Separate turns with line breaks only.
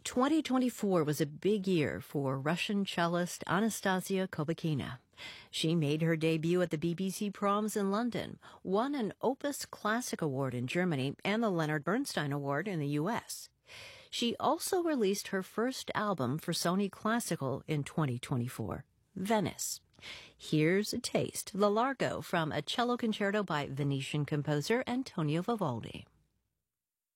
2024 was a big year for Russian cellist Anastasia Kobakina. She made her debut at the BBC Proms in London, won an Opus Classic Award in Germany and the Leonard Bernstein Award in the U.S. She also released her first album for Sony Classical in 2024, Venice. Here's a taste, the Largo from a cello concerto by Venetian composer Antonio Vivaldi.